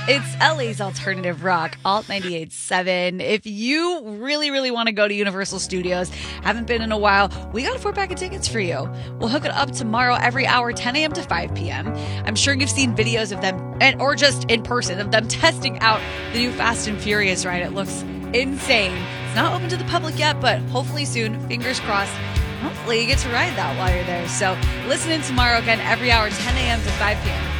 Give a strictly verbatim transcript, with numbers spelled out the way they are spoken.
It's L A's alternative rock, Alt ninety-eight point seven. If you really, really want to go to Universal Studios, haven't been in a while, we got a four pack of tickets for you. We'll hook it up tomorrow every hour, ten a.m. to five p.m. I'm sure you've seen videos of them, and or just in person, of them testing out the new Fast and Furious ride. It looks insane. It's not open to the public yet, but hopefully soon, fingers crossed, hopefully you get to ride that while you're there. So listen in tomorrow again every hour, ten a.m. to five p.m.